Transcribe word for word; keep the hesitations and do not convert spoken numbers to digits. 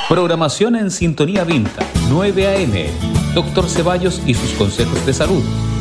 Programación en Sintonía Vinta, nueve a eme. Doctor Ceballos y sus consejos de salud.